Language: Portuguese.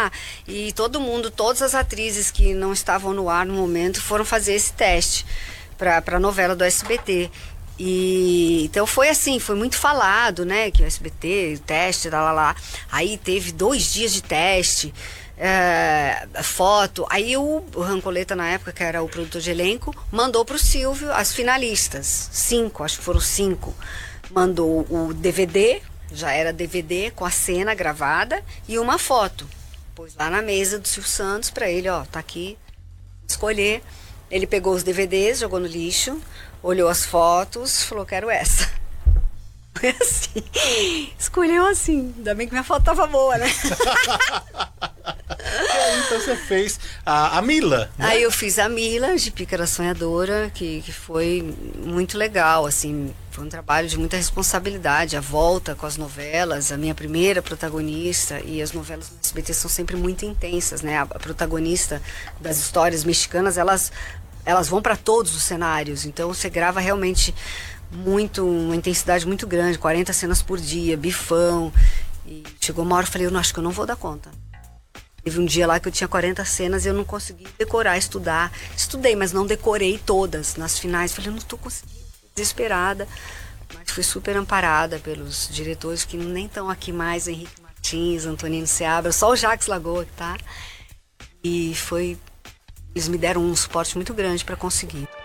lá e todo mundo, todas as atrizes que não estavam no ar no momento foram fazer esse teste para a novela do SBT. E então foi assim, foi muito falado, né, que o SBT, teste, lá. Aí teve 2 dias de teste, foto. Aí o Rancoleta, na época, que era o produtor de elenco, mandou pro Silvio as finalistas, 5, acho que foram 5. Mandou o DVD, já era DVD com a cena gravada e uma foto. Pôs lá na mesa do Silvio Santos pra ele, ó, tá aqui, escolher. Ele pegou os DVDs, jogou no lixo, olhou as fotos, falou, quero essa. Foi assim. Escolheu assim. Ainda bem que minha foto tava boa, né? E aí, então você fez a Mila, né? Aí eu fiz a Mila, de Pícara Sonhadora, que foi muito legal, assim. Foi um trabalho de muita responsabilidade. A volta com as novelas, a minha primeira protagonista, e as novelas no SBT são sempre muito intensas, né? A protagonista das histórias mexicanas, elas vão para todos os cenários. Então você grava realmente uma intensidade muito grande, 40 cenas por dia, bifão. E chegou uma hora eu falei, eu não acho que eu não vou dar conta. Teve um dia lá que eu tinha 40 cenas e eu não consegui decorar, estudar. Estudei, mas não decorei todas nas finais. Falei, eu não tô conseguindo, desesperada. Mas fui super amparada pelos diretores que nem estão aqui mais, Henrique Martins, Antonino Seabra, só o Jacques Lagoa que tá. E eles me deram um suporte muito grande para conseguir.